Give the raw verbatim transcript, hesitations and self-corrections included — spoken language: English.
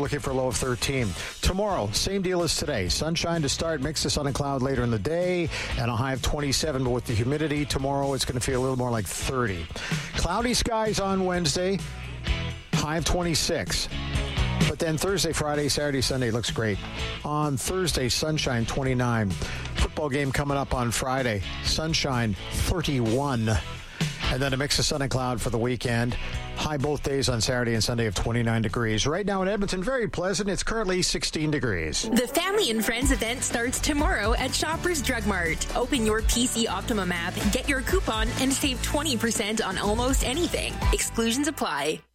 looking for a low of thirteen. Tomorrow, same deal as today. Sunshine to start, mix of sun and cloud later in the day, and a high of twenty-seven. But with the humidity, tomorrow it's going to feel a little more like thirty. Cloudy skies on Wednesday, high of twenty-six. But then Thursday, Friday, Saturday, Sunday looks great. On Thursday, sunshine, twenty-nine. Football game coming up on Friday, sunshine, thirty-one. And then a mix of sun and cloud for the weekend. High both days on Saturday and Sunday of twenty-nine degrees. Right now in Edmonton, very pleasant. It's currently sixteen degrees. The Family and Friends event starts tomorrow at Shoppers Drug Mart. Open your P C Optimum app, get your coupon, and save twenty percent on almost anything. Exclusions apply.